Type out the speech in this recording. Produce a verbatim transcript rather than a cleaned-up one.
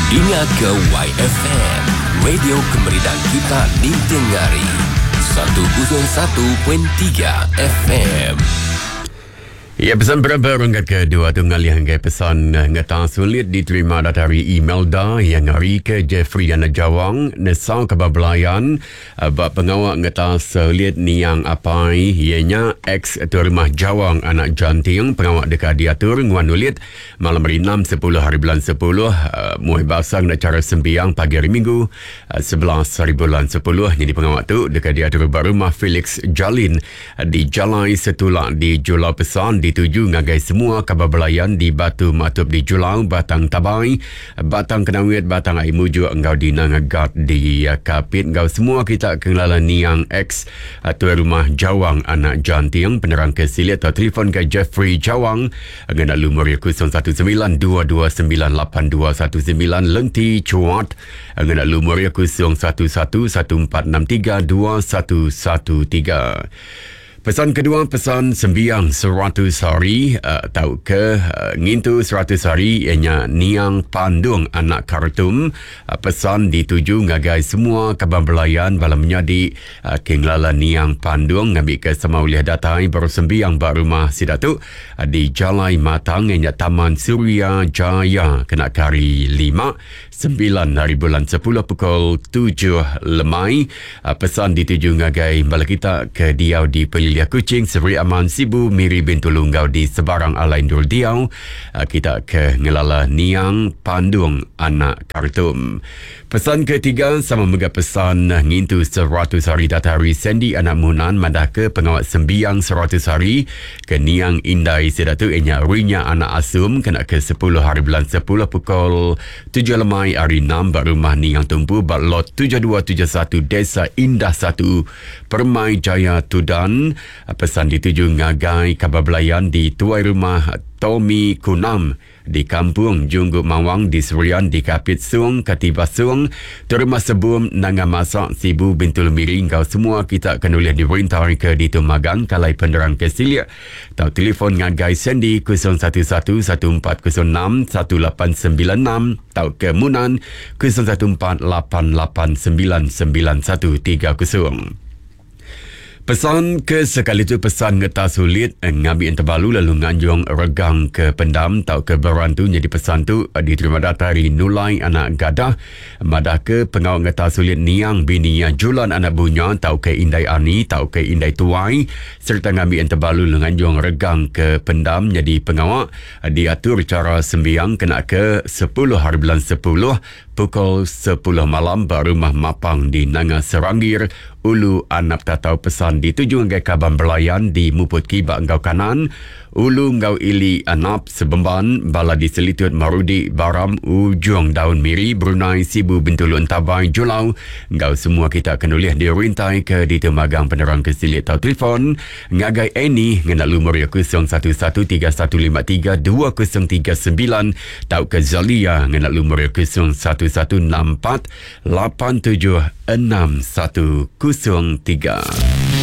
Dengar ke Y F M, radio kemerdekaan kita di Tengari. seratus satu perpuluhan tiga F M. Ya, pesan berapa rangka kedua tu ngalih hanggai pesan ngata sulit diterima dari email da yang hari ke Jeffrey Yana Jawang nesang kebablayan bab pengawak ngata sulit ni yang apai ianya ex tu rumah Jawang anak janting pengawak dekat diatur nguan ulit malam hari enam sepuluh hari bulan sepuluh uh, muai basang nak cara sembiang pagi hari minggu uh, sebelas hari bulan sepuluh jadi pengawak tu dekat diatur rumah Felix Jalin uh, di Jalai Setulak di Julau Pesan dituju ngagai semua kababelayan di Batu Matup di Julau, Batang Tabai, Batang Kenawit, Batang Air Muju, engkau di Nangagat di uh, Kapit, engkau semua kita kenalan niang ex uh, tuan rumah Jawang anak janting penerang kesilit atau telefon ke Jeffrey Jawang ngena lumur kosong satu sembilan dua dua sembilan lapan dua satu sembilan lengti cuat ngena lumur kosong satu satu satu empat enam tiga dua satu satu tiga. Pesan kedua, pesan sembiang seratus hari uh, tahu ke uh, ngintu seratus hari ianya niang pandung anak Khartoum uh, pesan dituju ngagai semua kababelayan balam menjadi uh, kenglala niang pandung ngambil ke sama uliah datai baru sembiang baru rumah sidatu uh, di Jalai Matang ianya Taman Suria Jaya kena kari lima sembilan hari bulan sepuluh pukul tujuh lemai uh, pesan dituju ngagai bala kita ke Diau di Peliliah Kuching Seri Aman Sibu Miri bintu Lunggau di Sebarang Alain Dul Diau uh, kita ke ngelala niang pandung anak Khartoum. Pesan ketiga sama mega pesan ngintu seratus hari datari Sandy anak Munan mandah ke pengawat sembiang seratus hari ke niang Indai sedatu enya Rinya anak Asum kena ke sepuluh hari bulan sepuluh pukul tujuh lemai hari enam rumah niang tumpu batlot tujuh dua tujuh satu Desa Indah satu Permai Jaya Tudan. Pesan dituju ngagai kababelayan di tuai rumah Tommy Kunam di Kampung Junggu Mawang di Serian di Kapit Sung Katiba Sung terima sebum nanga masak Sibu Bintul Miring kau semua kita akan boleh diberintah ke di Tumagang kalai penderang kesilia atau telefon ngagai Sandy kosong satu satu satu empat kosong enam satu lapan sembilan enam atau ke Munan kosong satu empat lapan lapan sembilan sembilan satu tiga kosong. Pesan ke sekali tu pesan ngeta sulit ngabi terbalu lalu nganjung regang ke pendam tau ke berantu jadi pesan tu diterima datari Nulai anak Gadah madah ke pengawal ngeta sulit niang bini yang julan anak bunya tau ke Indai Ani tau ke Indai Tuai serta ngabi terbalu nganjung regang ke pendam jadi pengawal diatur cara sembiang kena ke sepuluh hari bulan sepuluh pukul sepuluh malam barumah Mapang di Nanga Serangir Ulu Anap Tatau pesan dituju ngai kaban belayan di Muput Kiba engkau kanan Ulu ngau ili Anap Sebemban bala di Selitut Marudi Baram Ujung Daun Miri Brunei Sibu Bintulu Entabai Julau engkau semua kita akan boleh dirintai ke di Temagang penerang kesilit atau telefon ngagai Annie ngena lumur kosong satu satu tiga satu lima tiga dua kosong tiga sembilan tau ke Zalia ngena lumur kosong satu satu enam empat lapan tujuh enam satu kosong tiga.